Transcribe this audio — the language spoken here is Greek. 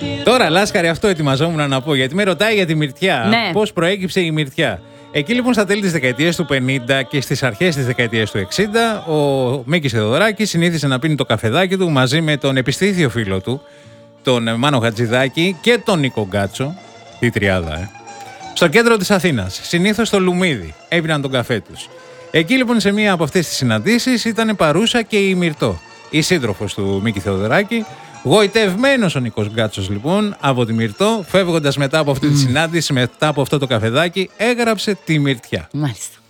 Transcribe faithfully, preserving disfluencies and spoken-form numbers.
Τώρα, Λάσκαρη, αυτό ετοιμαζόμουν να πω, γιατί με ρωτάει για τη μυρτιά. Ναι. Πώς προέκυψε η μυρτιά. Εκεί λοιπόν στα τέλη της δεκαετίας του πενήντα και στις αρχές της δεκαετίας του εξήντα, ο Μίκης Θεοδωράκης συνήθιζε να πίνει το καφεδάκι του μαζί με τον επιστήθιο φίλο του, τον Μάνο Χατζηδάκη και τον Νίκο Γκάτσο, τη τριάδα, ε. στο κέντρο της Αθήνας, συνήθως στο Λουμίδι, έπιναν τον καφέ τους. Εκεί λοιπόν σε μία από αυτές τις συναντήσεις ήταν παρούσα και η Μυρτώ, η σύντροφος του Μίκη Θεοδωράκη. Γοητευμένος ο Νίκος Γκάτσος λοιπόν από τη Μυρτώ, φεύγοντας μετά από αυτή τη συνάντηση, μετά από αυτό το καφεδάκι, έγραψε τη Μυρτιά. Μάλιστα.